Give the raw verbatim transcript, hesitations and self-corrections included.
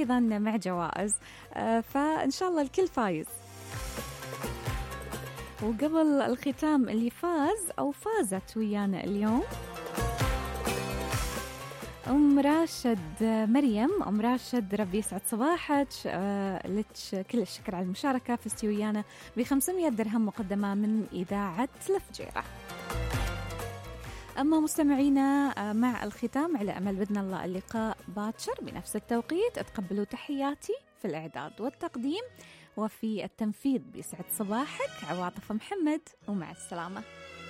وأيضا مع جوائز، فإن شاء الله الكل فايز. وقبل الختام اللي فاز أو فازت ويانا اليوم أم راشد مريم. أم راشد ربي يسعد صباحك، آه لك كل الشكر على المشاركة، فزتي ويانا بخمسمية درهم مقدمة من إذاعة الفجيرة. أما مستمعينا مع الختام، على أمل بإذن الله اللقاء باكر بنفس التوقيت. أتقبلوا تحياتي في الإعداد والتقديم وفي التنفيذ بيسعد صباحك عواطف محمد، ومع السلامة.